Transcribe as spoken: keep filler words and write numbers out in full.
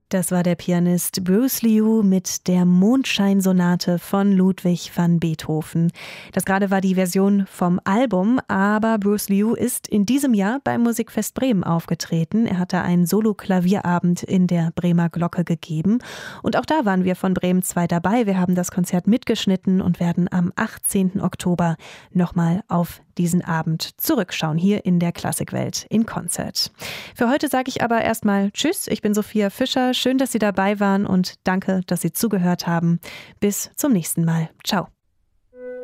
Das war der Pianist Bruce Liu mit der Mondscheinsonate von Ludwig van Beethoven. Das gerade war die Version vom Album, aber Bruce Liu ist in diesem Jahr beim Musikfest Bremen aufgetreten. Er hatte einen Solo-Klavierabend in der Bremer Glocke gegeben. Und auch da waren wir von Bremen zwei dabei. Wir haben das Konzert mitgeschnitten und werden am achtzehnten Oktober nochmal auf diesen Abend zurückschauen, hier in der Klassikwelt in Konzert. Für heute sage ich aber erstmal Tschüss, ich bin Sophia Fischer. Schön, dass Sie dabei waren und danke, dass Sie zugehört haben. Bis zum nächsten Mal. Ciao.